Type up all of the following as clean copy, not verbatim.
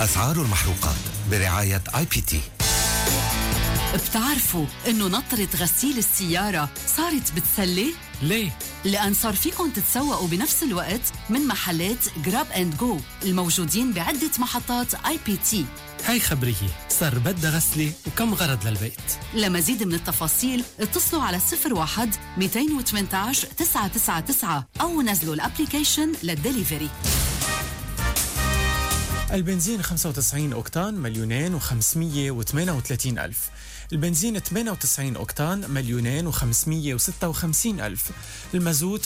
أسعار المحروقات برعاية IPT. بتعرفوا إنه نطرة غسيل السيارة صارت بتسلي؟ ليه؟ لأن صار فيكم تتسوقوا بنفس الوقت من محلات جراب اند جو الموجودين بعدة محطات IPT. هاي خبرية، صار بدها غسلة وكم غرض للبيت. لمزيد من التفاصيل اتصلوا على 01-218-999 أو نزلوا الابليكيشن للدليفري. البنزين 95 أوكتان 2,538,000. البنزين 98 أوكتان 2,556,000. المازوت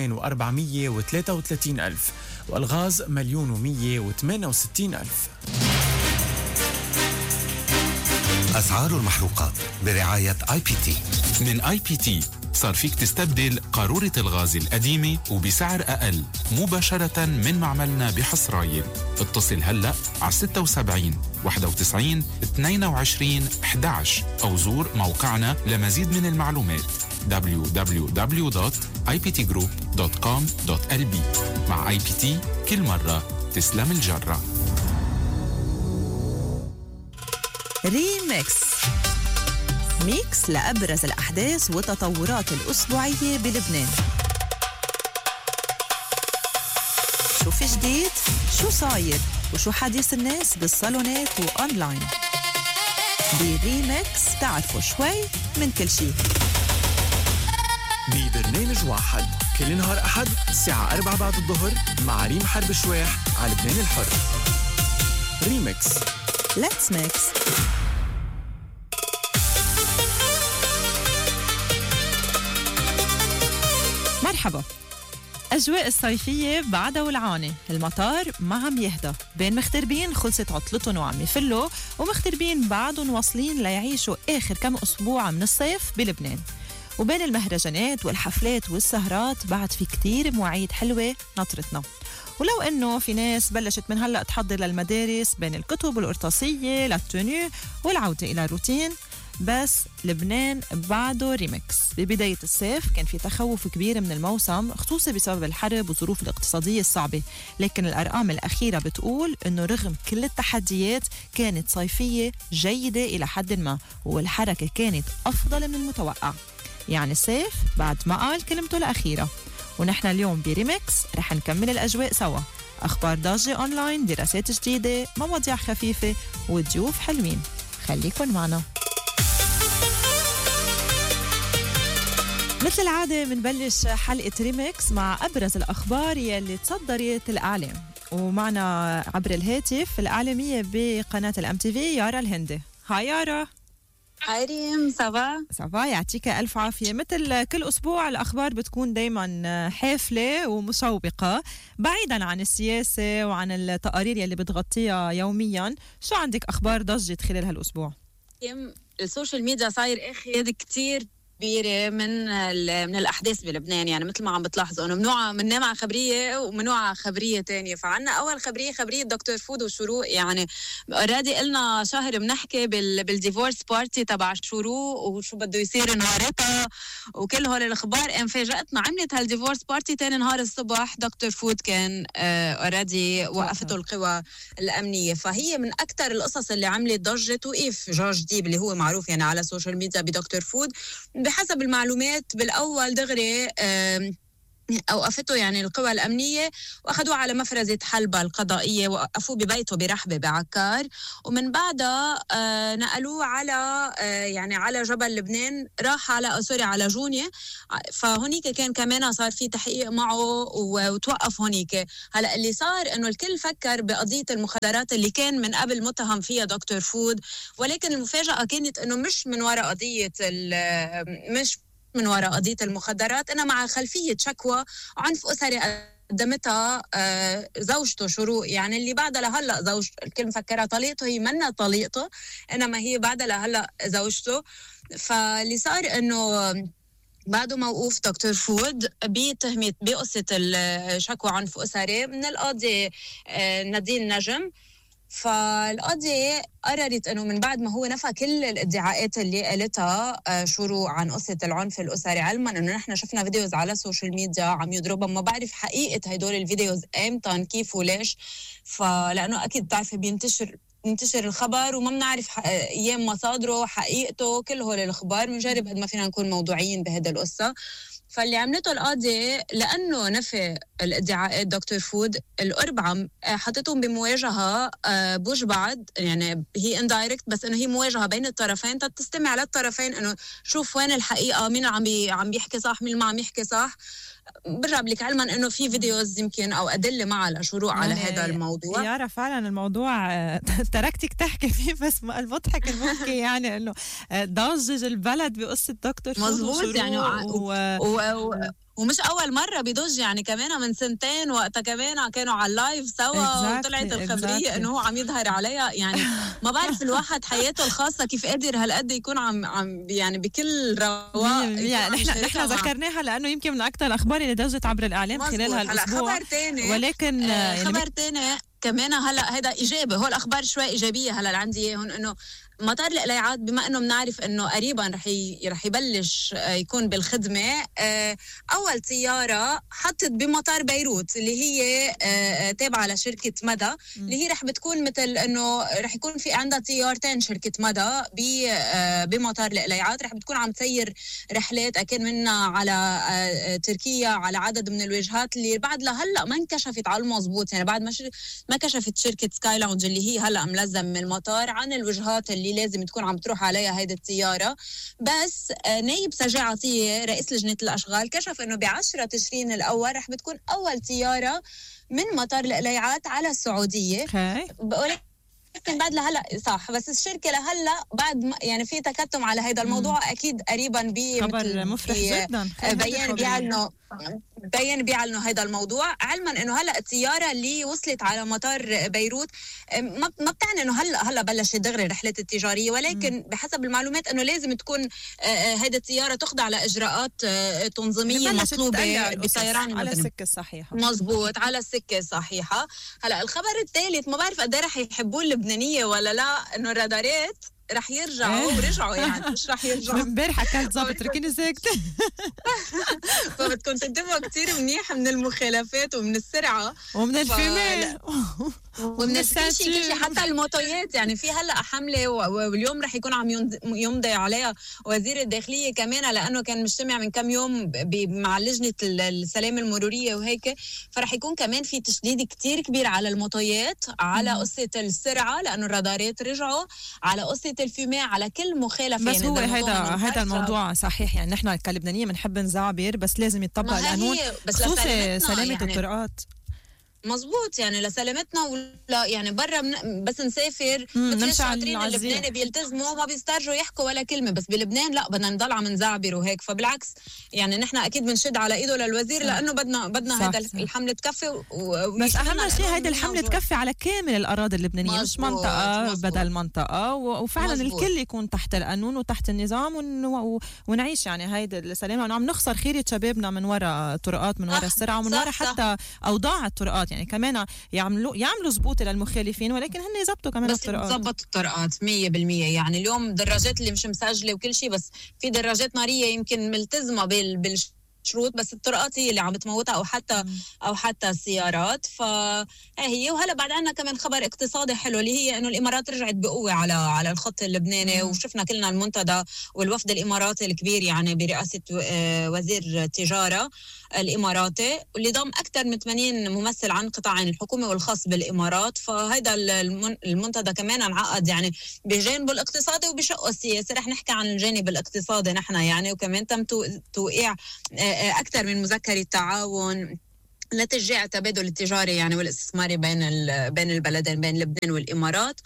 2,433,000. والغاز 1,168,000. أسعار المحروقات برعاية IPT. من IPT صار فيك تستبدل قارورة الغاز القديمة وبسعر أقل مباشرة من معملنا بحصرايل. اتصل هلأ على 76 91 22 11 أو زور موقعنا لمزيد من المعلومات www.iptgroup.com.lb. مع IPT كل مرة تسلم الجرة. ريميكس، ميكس لأبرز الأحداث والتطورات الأسبوعية بلبنان. شو في جديد؟ شو صاير؟ وشو حديث الناس بالصالونات وأونلاين؟ بريميكس تعرفوا شوي من كل شيء ببرنامج واحد كل نهار أحد الساعة 4 بعد الظهر مع ريم حرب شواح على لبنان الحر. ريميكس. Let's mix. مرحبا. أجواء الصيفية بعدها ولعانة، المطار ما عم يهدى، بين مغتربين خلصت عطلتهم وعم يفلوا، ومغتربين بعدهم واصلين ليعيشوا آخر كم أسبوع من الصيف بلبنان. وبين المهرجانات والحفلات والسهرات بعد في كتير مواعيد حلوة ناطرتنا. ولو إنه في ناس بلشت من هلأ تحضر للمدارس بين الكتب والقرطاسية للتونيو والعودة إلى روتين، بس لبنان بعده ريمكس. ببداية الصيف كان في تخوف كبير من الموسم، خصوصا بسبب الحرب والظروف الاقتصادية الصعبة، لكن الأرقام الأخيرة بتقول إنه رغم كل التحديات كانت صيفية جيدة إلى حد ما، والحركة كانت أفضل من المتوقع. يعني الصيف بعد ما قال كلمته الأخيرة. ونحن اليوم بريمكس رح نكمل الأجواء سوا، أخبار ضجة أونلاين، دراسات جديدة، مواضيع خفيفة وضيوف حلوين. خليكن معنا. مثل العادة منبلش حلقة ريمكس مع أبرز الأخبار يلي تصدرت الإعلام، ومعنا عبر الهاتف الإعلامية بقناة الMTV يارا الهندي. هاي يارا. هاي ريم. سافا يعطيك ألف عافية. مثل كل أسبوع الأخبار بتكون دايما حافلة ومشوقة، بعيدا عن السياسة وعن التقارير يلي بتغطيها يوميا. شو عندك أخبار ضجت خلال هالأسبوع؟ السوشيال ميديا صاير أخذ كتير كبيرة من الأحداث بلبنان، يعني مثل ما عم بتلاحظوا أنه مننام على خبرية ومنوع على خبرية تانية. فعنا أول خبرية دكتور فود وشروق، يعني أوريدي قلنا شهر بنحكي بالديفورس بارتي تبع شروق وشو بده يصير نهارتها وكل هول الأخبار. فاجأتنا عملت هالديفورس بارتي تاني نهار الصبح دكتور فود كان أوريدي وقفته القوى الأمنية. فهي من أكتر القصص اللي عملت ضجة توقيف جورج ديب اللي هو معروف يعني على السوشيال ميديا بدكتور فود. بحسب المعلومات بالأول دغري أوقفته يعني القوى الأمنية وأخذوه على مفرزة حلبة القضائية ووقفوه ببيته برحبة بعكار، ومن بعدها نقلوه على يعني على جبل لبنان، راح على جونية. فهونيك كان كمان صار في تحقيق معه وتوقف هونيك. هلأ اللي صار إنه الكل فكر بقضية المخدرات اللي كان من قبل متهم فيها دكتور فود، ولكن المفاجأة كانت إنه مش من وراء قضية المخدرات، إنما مع خلفية شكوى عنف أسري قدمتها زوجته شروق، يعني اللي بعدها لهلأ زوجته. الكل مفكرها طليقته، هي منا طليقته، إنما هي بعدها لهلأ زوجته. فاللي صار إنه بعده موقوف دكتور فود بتهمة بقصة الشكوى عنف أسري من القاضي نادين نجم. فالقاضية قررت أنه من بعد ما هو نفى كل الادعاءات اللي قالتها شروع عن قصة العنف الأسري، علما أنه نحن شفنا فيديوز على السوشيال ميديا عم يضربها، ما بعرف حقيقة هيدول الفيديوز امتى كيف وليش، فلأنه أكيد بتعرفي بينتشر الخبر وما بنعرف ايام مصادره حقيقته، كل هول الاخبار بنجرب قد ما فينا نكون موضوعيين بهذا القصه. فاللي عملته القاضي لانه نفى الادعاءات دكتور فود، الاربعه حطيتهم بمواجهه بوج بعض، يعني هي اندايركت بس انه هي مواجهه بين الطرفين تستمع للطرفين انه شوف وين الحقيقه، مين عم بيحكي صح مين ما عم يحكي صح. برجع لك علما انه في فيديوز يمكن او ادله معها لشروع على هذا الموضوع. يارا فعلا الموضوع تركتك تحكي فيه، بس المضحك المحكي يعني انه ضجج البلد بقصه دكتور فود. مظبوط يعني ومش أول مرة بيضج، يعني كمان من سنتين وقتها كمان كانوا على اللايف سوا وطلعت الخبرية إنه هو عم يظهر عليها. يعني ما بعرف الواحد حياته الخاصة كيف قادر هالقد يكون عم يعني بكل رواق. نحن ذكرناها لأنه يمكن من أكثر الأخبار اللي ضجت عبر الإعلام خلال هالأسبوع. خبر تاني ولكن خبر تاني كمان هلا هذا إيجابي، هو الأخبار شوي إيجابية هلا عندي إياهم، إنه مطار القليعات بما انه بنعرف انه قريبا رح يبلش يكون بالخدمه، اول طياره حطت بمطار بيروت اللي هي تابعه لشركه مدى، اللي هي رح بتكون مثل انه رح يكون في عندها طيارتين شركه مدى بمطار القليعات، رح بتكون عم تسير رحلات اكيد منها على تركيا، على عدد من الوجهات اللي بعد لهلا ما انكشفت على المضبوط، يعني بعد ما كشفت شركه سكاي لاونج اللي هي هلا ملزم من المطار عن الوجهات اللي لازم تكون عم تروح عليها هيدي الطيارة. بس نايب سجاع عطية رئيس لجنة الأشغال كشف أنه ب10 تشرين الأول رح بتكون أول طيارة من مطار القليعات على السعودية. لكن بعد لهلا صح، بس الشركة لهلا بعد يعني في تكتم على هذا الموضوع، أكيد قريبا خبر مفرح جدا بيان بيعلنوا هذا الموضوع، علما انه هلا الطياره اللي وصلت على مطار بيروت ما بتعني انه هلا بلشت دغري الرحلات التجاريه، ولكن بحسب المعلومات انه لازم تكون هذه الطياره تخضع لاجراءات تنظيميه مطلوبه بالطيران على السكه الصحيحه. مزبوط، على السكه الصحيحه. هلا الخبر الثالث ما بعرف قد ايه رح يحبوه اللبنانيه ولا لا، انه الرادارات رح يرجعوا ورجعوا، يعني مش رح يرجعوا. امبارح اكلت ظابط تركيني ساكته. فبدكم تنتبهوا كتير منيح من المخالفات ومن السرعه ومن الفيميل ومن كل شيء حتى الموتويات. يعني في هلا حمله واليوم رح يكون عم يمضي عليها وزير الداخليه كمان، لانه كان مجتمع من كم يوم مع لجنه السلامه المروريه وهيك، فرح يكون كمان في تشديد كتير كبير على الموتويات، على قصه السرعه لانه الرادارات رجعوا، على قصه الفيماء، على كل مخالفه. بس يعني هو هذا الموضوع صحيح، يعني نحن كلبنانيين بنحب نزعبر، بس لازم يطبق القانون خصوصي سلامه يعني الطرقات. مزبوط، يعني لسلامتنا ولا يعني برا بس نسافر مثل الشاطرين اللبناني بيلتزموا ما بيسترجوا يحكوا ولا كلمه، بس بلبنان لا بدنا نضل عم نزعبر وهيك. فبالعكس يعني نحن اكيد بنشد على ايده للوزير، لانه بدنا هذا الحمله تكفي بس اهم شيء هيدا الحمله تكفي على كامل الاراضي اللبنانيه، مش منطقه بدل منطقه، وفعلا الكل يكون تحت القانون وتحت النظام ونعيش يعني هيدا السلامه، وعم نخسر خيرة شبابنا من وراء طرقات، من وراء السرعه، ومن وراء حتى اوضاع الطرقات. يعني كمان يعملوا زبوط للمخالفين، ولكن هن يزبطوا كمان الطرقات. بس يزبطوا الطرقات 100%. يعني اليوم الدراجات اللي مش مسجله وكل شيء، بس في دراجات ناريه يمكن ملتزمه بالشروط، بس الطرقات هي اللي عم تموتها، او حتى السيارات. فهي وهلا بعد عنا كمان خبر اقتصادي حلو، اللي هي انه الامارات رجعت بقوه على الخط اللبناني، وشفنا كلنا المنتدى والوفد الاماراتي الكبير يعني برئاسه وزير التجاره الاماراتي، واللي ضم اكثر من 80 ممثل عن قطاعين الحكومه والخاص بالامارات. فهيدا المنتدى كمان انعقد يعني بجانبه الاقتصادي وبشقه السياسي. رح نحكي عن الجانب الاقتصادي نحن يعني، وكمان تم توقيع اكثر من مذكره تعاون لتشجيع التبادل التجاري يعني والاستثماري بين البلدين، بين لبنان والامارات.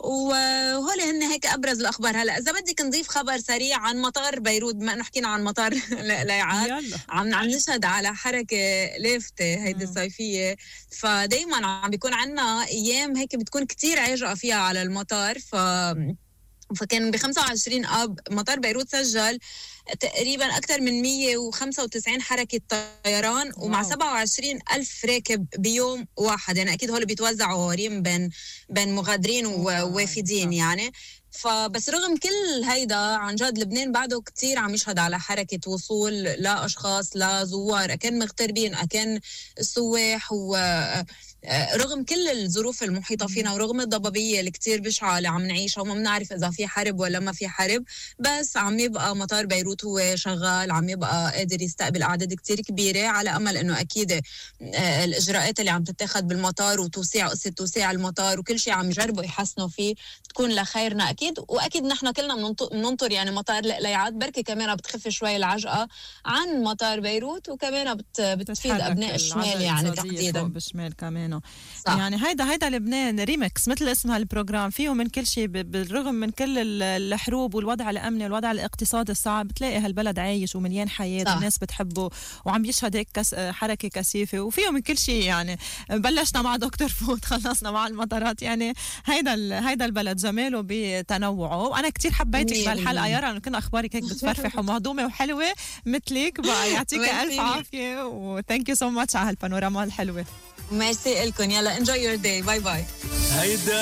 وهول هن هيك ابرز الاخبار. هلا اذا بدك نضيف خبر سريع عن مطار بيروت، بما انه حكينا عن مطار القليعات، عم نشهد على حركه لافته هيدي الصيفيه. فدايما عم بيكون عندنا ايام هيك بتكون كتير عجقه فيها على المطار، فكان ب 25 آب مطار بيروت سجل تقريبا أكثر من 195 حركة طيران ومع 27 ألف راكب بيوم واحد. يعني أكيد هول بيتوزعوا غريم بين مغادرين ووافدين يعني. فبس رغم كل هيدا عن جد لبنان بعده كتير عم يشهد على حركة وصول لا أشخاص لا زوار، أكان مغتربين أكان السواح، ورغم كل الظروف المحيطة فينا ورغم الضبابية اللي كتير بشعة اللي عم نعيشها وما بنعرف إذا في حرب ولا ما في حرب، بس عم يبقى مطار بيروت هو شغال، عم يبقى قادر يستقبل أعداد كتير كبيرة، على أمل إنه أكيد الإجراءات اللي عم تتخذ بالمطار قصة توسيع المطار وكل شيء عم يجربوا يحسنوا فيه تكون لخيرنا أكيد. واكيد نحن كلنا بننطر يعني مطار القليعات بركي كمان بتخف شوي العجقه عن مطار بيروت، وكمان بتفيد ابناء الشمال يعني تحديدا بالشمال كمان. يعني هيدا لبنان ريمكس مثل اسم هالبروجرام، فيه من كل شيء. بالرغم من كل الحروب والوضع الامني والوضع الاقتصادي الصعب، بتلاقي هالبلد عايش ومليان حياه والناس بتحبه وعم يشهد هيك حركه كثيفه وفيه من كل شيء. يعني بلشنا مع دكتور فوت خلصنا مع المطارات. يعني هيدا البلد جماله بتنوعه. وانا كتير حبيتك بهالحلقه يارا، انه كنا اخبارك هيك بتفرفح ومهضومه وحلوه مثلك بقى. يعطيك الف عافيه وثانك يو سو ماتش على هالبانوراما الحلوه. ميرسي لكم. يلا enjoy your day. باي باي.